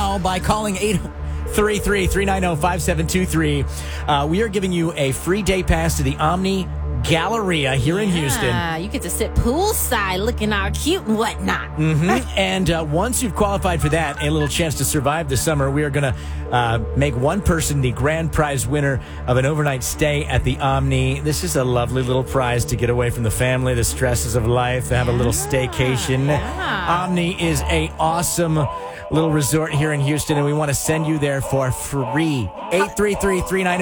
now by calling 833-390-5723. We are giving you a free day pass to the Omni Galleria here in Houston. You get to sit poolside looking all cute and whatnot. And once you've qualified for that, a little chance to survive the summer, we are going to make one person the grand prize winner of an overnight stay at the Omni. This is a lovely little prize to get away from the family, the stresses of life, to have a little staycation. Omni is a awesome little resort here in Houston, and we want to send you there for free. 833-390